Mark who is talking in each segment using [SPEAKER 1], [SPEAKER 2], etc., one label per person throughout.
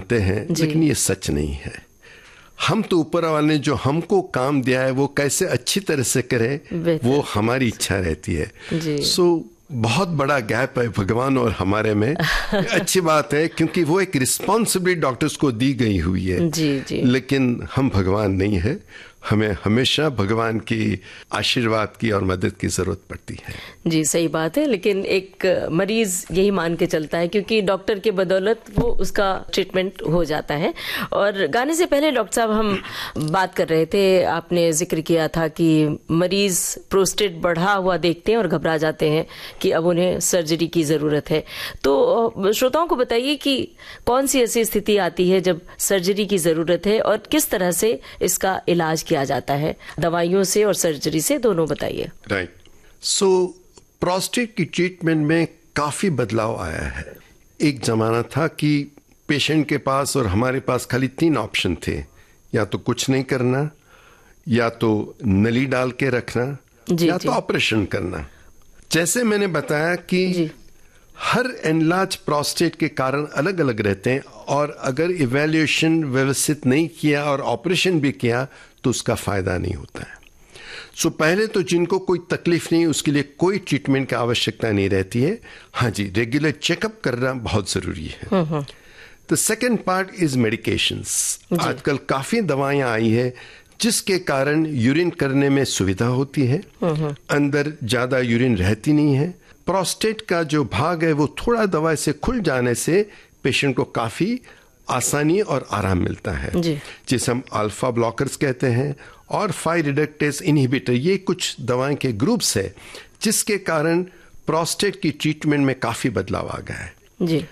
[SPEAKER 1] मानते हैं, लेकिन ये सच नहीं है। हम तो ऊपर वाले ने जो हमको काम दिया है वो कैसे अच्छी तरह से करें वो हमारी इच्छा रहती है। सो बहुत बड़ा गैप है भगवान और हमारे में। अच्छी बात है, क्योंकि वो एक रिस्पॉन्सिबिलिटी डॉक्टर्स को दी गई हुई है। जी। लेकिन हम भगवान नहीं है, हमें हमेशा भगवान की आशीर्वाद की और मदद की जरूरत पड़ती है।
[SPEAKER 2] जी सही बात है, लेकिन एक मरीज यही मान के चलता है क्योंकि डॉक्टर के बदौलत वो उसका ट्रीटमेंट हो जाता है। और गाने से पहले डॉक्टर साहब हम बात कर रहे थे, आपने जिक्र किया था कि मरीज प्रोस्टेट बढ़ा हुआ देखते हैं और घबरा जाते हैं कि अब उन्हें सर्जरी की जरूरत है। तो श्रोताओं को बताइए कि कौन सी ऐसी स्थिति आती है जब सर्जरी की जरूरत है और किस तरह से इसका इलाज किया जाता है, दवाइयों से और सर्जरी से, दोनों बताइए।
[SPEAKER 1] राइट। सो प्रोस्टेट की ट्रीटमेंट में काफी बदलाव आया है। एक जमाना था कि पेशेंट के पास और हमारे पास खाली 3 ऑप्शन थे, या तो कुछ नहीं करना, या तो नली डाल के रखना, या तो ऑपरेशन करना। जैसे मैंने बताया कि हर एनलार्ज प्रोस्टेट के कारण अलग अलग रहते हैं, और अगर इवैल्यूएशन व्यवस्थित नहीं किया और ऑपरेशन भी किया तो उसका फायदा नहीं होता है। सो पहले तो जिनको कोई तकलीफ नहीं, उसके लिए कोई ट्रीटमेंट की आवश्यकता नहीं रहती है। हाँ जी, रेगुलर चेकअप करना बहुत जरूरी है। The second part is medications. आजकल काफी दवाइयां आई है जिसके कारण यूरिन करने में सुविधा होती है, अंदर ज्यादा यूरिन रहती नहीं है। प्रोस्टेट का जो भाग है वो थोड़ा दवाई से खुल जाने से पेशेंट को काफी आसानी और आराम मिलता है, जिसे हम अल्फा ब्लॉकर्स कहते हैं और 5 रिडक्टेज इनहिबिटर। ये कुछ दवाएं के ग्रुप्स है जिसके कारण प्रोस्टेट की ट्रीटमेंट में काफी बदलाव आ गया है।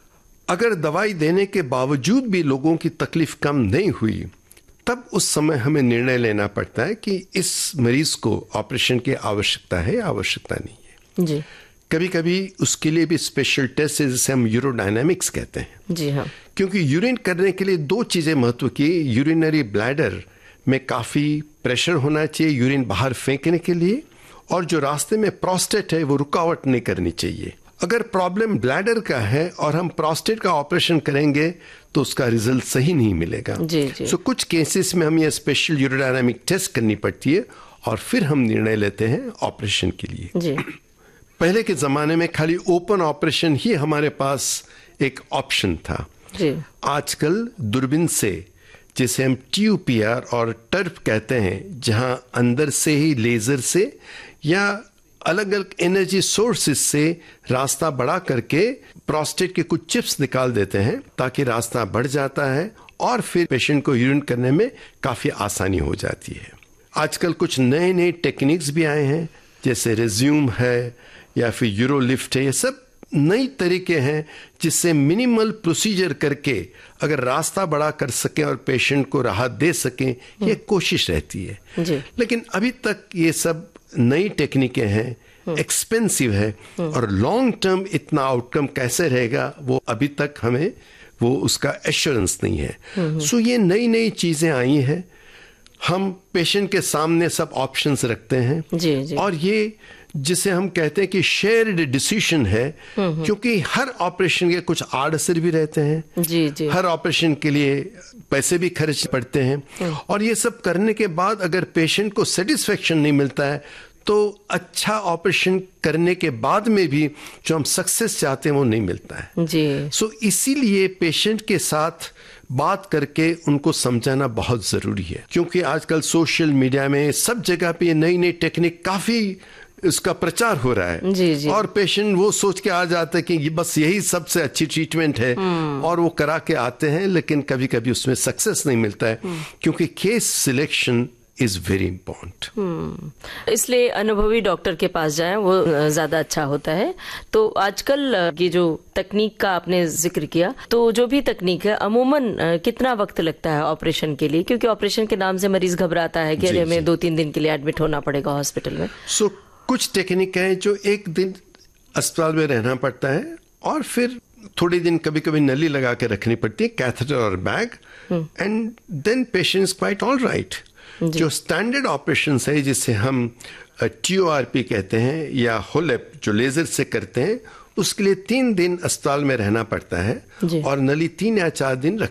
[SPEAKER 1] अगर दवाई देने के बावजूद भी लोगों की तकलीफ कम नहीं हुई, तब उस समय हमें निर्णय लेना पड़ता है कि इस मरीज को ऑपरेशन की आवश्यकता है या आवश्यकता नहीं है। कभी कभी उसके लिए भी स्पेशल टेस्ट है जिसे हम यूरोडायनामिक्स कहते हैं। जी हाँ। क्योंकि यूरिन करने के लिए 2 चीजें महत्व की। यूरिनरी ब्लैडर में काफी प्रेशर होना चाहिए यूरिन बाहर फेंकने के लिए, और जो रास्ते में प्रोस्टेट है वो रुकावट नहीं करनी चाहिए। अगर प्रॉब्लम ब्लैडर का है और हम प्रोस्टेट का ऑपरेशन करेंगे तो उसका रिजल्ट सही नहीं मिलेगा। सो कुछ केसेस में हमें स्पेशल यूरोडायनामिक टेस्ट करनी पड़ती है और फिर हम निर्णय लेते हैं ऑपरेशन के लिए। पहले के जमाने में खाली ओपन ऑपरेशन ही हमारे पास एक ऑप्शन था। आजकल दूरबीन से, जिसे हम TUPR और टर्प कहते हैं, जहां अंदर से ही लेजर से या अलग अलग एनर्जी सोर्सेस से रास्ता बढ़ा करके प्रोस्टेट के कुछ चिप्स निकाल देते हैं ताकि रास्ता बढ़ जाता है और फिर पेशेंट को यूरिन करने में काफी आसानी हो जाती है। आजकल कुछ नए नए टेक्निक्स भी आए हैं, जैसे रेज्यूम है या फिर यूरोलिफ्ट है। ये सब नई तरीके हैं जिससे मिनिमल प्रोसीजर करके अगर रास्ता बड़ा कर सकें और पेशेंट को राहत दे सकें, ये कोशिश रहती है। लेकिन अभी तक ये सब नई टेक्निकें हैं, एक्सपेंसिव है, और लॉन्ग टर्म इतना आउटकम कैसे रहेगा वो अभी तक हमें वो उसका एश्योरेंस नहीं है। सो ये नई नई चीजें आई हैं, हम पेशेंट के सामने सब ऑप्शंस रखते हैं। और ये जिसे हम कहते हैं कि शेयर्ड डिसीजन है, क्योंकि हर ऑपरेशन के कुछ आड़ असर भी रहते हैं। हर ऑपरेशन के लिए पैसे भी खर्च पड़ते हैं, और ये सब करने के बाद अगर पेशेंट को सेटिस्फेक्शन नहीं मिलता है तो अच्छा ऑपरेशन करने के बाद में भी जो हम सक्सेस चाहते हैं वो नहीं मिलता है। सो इसीलिए पेशेंट के साथ बात करके उनको समझाना बहुत जरूरी है, क्योंकि आजकल सोशल मीडिया में सब जगह पे नई नई टेक्निक काफी इसका प्रचार हो रहा है। और पेशेंट वो सोच के आ जाते हैं कि बस यही सबसे अच्छी ट्रीटमेंट है, और वो करा के आते हैं, लेकिन कभी कभी उसमें सक्सेस नहीं मिलता है, क्योंकि case selection is very important.
[SPEAKER 2] इसलिए अनुभवी डॉक्टर के पास जाएं, वो ज्यादा अच्छा होता है। तो आजकल ये जो तकनीक का आपने जिक्र किया, तो जो भी तकनीक है अमूमन कितना वक्त लगता है ऑपरेशन के लिए? क्योंकि ऑपरेशन के नाम से मरीज घबराता है कि अरे हमें 2-3 दिन के लिए एडमिट होना पड़ेगा हॉस्पिटल में।
[SPEAKER 1] कुछ टेक्निक है जो 1 दिन अस्पताल में रहना पड़ता है, और फिर थोड़े दिन कभी कभी नली लगा के रखनी पड़ती है, कैथेटर और bag, and then patient is quite all right. जो स्टैंडर्ड ऑपरेशन है जिसे हम TURP कहते हैं या होलेप जो लेजर से करते हैं, उसके लिए 3 दिन अस्पताल में रहना पड़ता है और नली 3 या 4 दिन